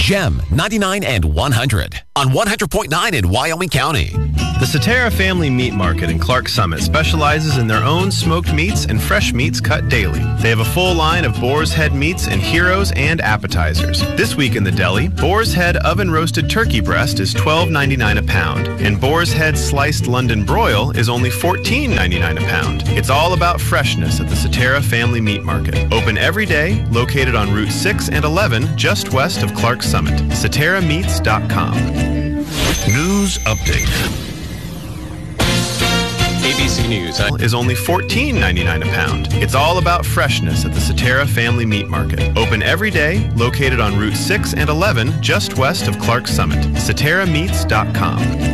Gem 99 and 100 on 100.9 in Wyoming County. The Cetera Family Meat Market in Clark Summit specializes in their own smoked meats and fresh meats cut daily. They have a full line of boar's head meats and heroes and appetizers. This week in the deli, boar's head oven-roasted turkey breast is $12.99 a pound, and boar's head sliced London broil is only $14.99 a pound. It's all about freshness at the Cetera Family Meat Market. Open every day, located on Route 6 and 11, just west of Clark Summit. CeteraMeats.com. News update. ABC News is only $14.99 a pound. It's all about freshness at the Cetera Family Meat Market. Open every day, located on Route 6 and 11, just west of Clark Summit. CeteraMeats.com.